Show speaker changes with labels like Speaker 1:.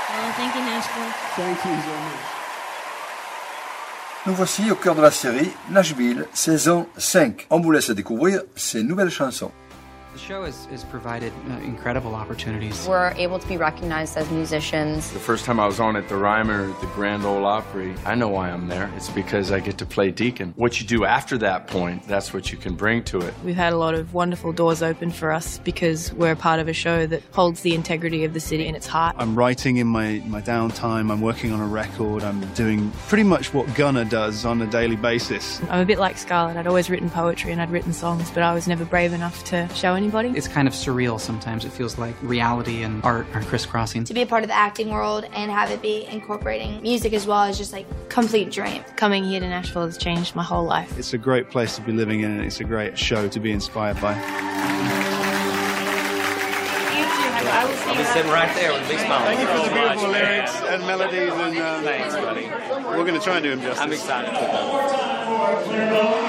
Speaker 1: Thank you, Nashville.
Speaker 2: Thank you so much.
Speaker 3: Nous voici au cœur de la série Nashville, saison 5. On vous laisse découvrir ces nouvelles chansons.
Speaker 4: The show has provided incredible opportunities.
Speaker 5: We're able to be recognized as musicians.
Speaker 6: The first time I was on at the Reimer, the Grand Ole Opry, I know why I'm there. It's because I get to play Deacon. What you do after that point, that's what you can bring to it.
Speaker 7: We've had a lot of wonderful doors open for us because we're a part of a show that holds the integrity of the city in its heart.
Speaker 2: I'm writing in my downtime. I'm working on a record. I'm doing pretty much what Gunnar does on a daily basis.
Speaker 7: I'm a bit like Scarlett. I'd always written poetry and I'd written songs, but I was never brave enough to show anybody.
Speaker 4: It's kind of surreal sometimes. It feels like reality and art are crisscrossing.
Speaker 8: To be a part of the acting world and have it be incorporating music as well is just like complete dream.
Speaker 7: Coming here to Nashville has changed my whole life.
Speaker 2: It's a great place to be living in, and it's a great show to be inspired by.
Speaker 9: I'll be sitting right there with a big smile.
Speaker 2: Thank you for the beautiful lyrics and melodies, and
Speaker 9: thanks, buddy.
Speaker 2: We're going to try and do them justice.
Speaker 9: I'm excited.